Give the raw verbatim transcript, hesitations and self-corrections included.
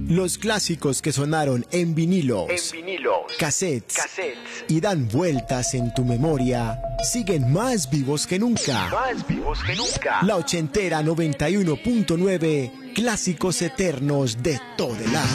Los clásicos que sonaron en vinilos, En vinilos, cassettes, cassettes, y dan vueltas en tu memoria, siguen más vivos que nunca. más vivos que nunca. La ochentera noventa y uno punto nueve, clásicos eternos de Todelar.